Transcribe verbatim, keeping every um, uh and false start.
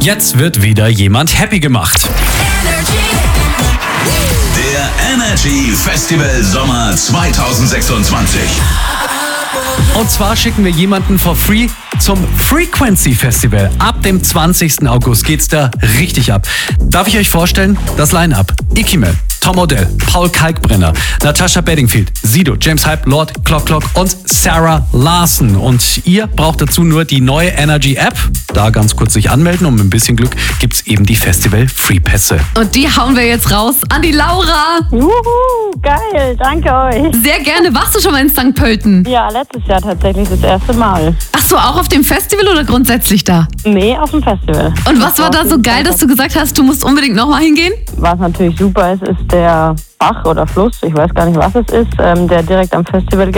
Jetzt wird wieder jemand happy gemacht. Der Energy Festival Sommer zwanzig sechsundzwanzig. Und zwar schicken wir jemanden for free zum Frequency Festival. Ab dem zwanzigsten August geht's da richtig ab. Darf ich euch vorstellen? Das Line-Up. Ikimel, Tom Odell, Paul Kalkbrenner, Natasha Bedingfield, Sido, James Hype, Lord, Clock Clock und Sarah Larson. Und ihr braucht dazu nur die neue Energy App. Da ganz kurz sich anmelden und mit ein bisschen Glück gibt's eben die Festival Free Pässe. Und die hauen wir jetzt raus an die Laura. Juhu, geil, danke euch. Sehr gerne. Warst du schon mal in Sankt Pölten? Ja, letztes Jahr tatsächlich das erste Mal. Ach so, auch auf dem Festival oder grundsätzlich da? Nee, auf dem Festival. Und was war da so geil, dass du gesagt hast, du musst unbedingt nochmal hingehen? Was natürlich super ist, ist der Bach oder Fluss, ich weiß gar nicht, was es ist, ähm, der direkt am Festival